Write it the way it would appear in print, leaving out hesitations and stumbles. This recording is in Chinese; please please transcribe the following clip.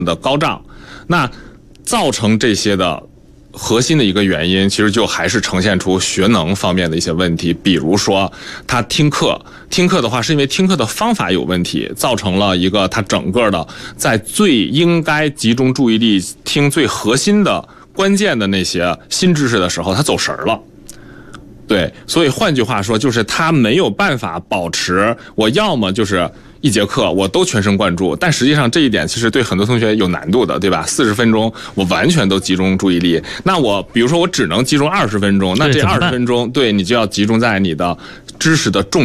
的高涨，那造成这些的核心的一个原因，其实就还是呈现出学能方面的一些问题。比如说他听课的话，是因为听课的方法有问题，造成了一个他整个的在最应该集中注意力听最核心的关键的那些新知识的时候，他走神了。对，所以换句话说，就是他没有办法保持，我要么就是一节课我都全神贯注，但实际上这一点其实对很多同学有难度的，对吧？40分钟我完全都集中注意力，那我比如说我只能集中20分钟，那这20分钟，对，你就要集中在你的知识的重